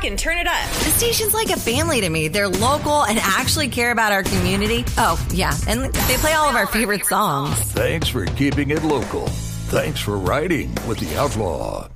and turn it up. The station's like a family to me. They're local and actually care about our community. Oh, yeah, and they play all of our favorite songs. Thanks for keeping it local. Thanks for riding with the Outlaw.